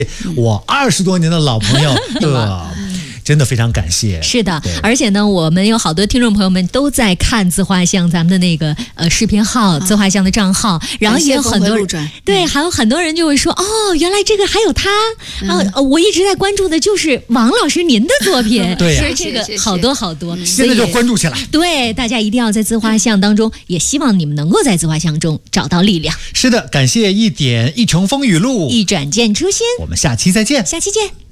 我20多年的老朋友，真的非常感谢。 是的，而且呢，我们有好多听众朋友们都在看自画像咱们的那个视频号、自画像的账号，然后也有很多人对，还有很多人就会说，哦，原来这个还有他我一直在关注的就是王老师您的作品， 对呀， 这个好多好多， 现在就关注起来。 对，大家一定要在自画像当中，也希望你们能够在自画像中找到力量。 是的，感谢一点一乘风雨录， 一转见初心， 我们下期再见， 下期见。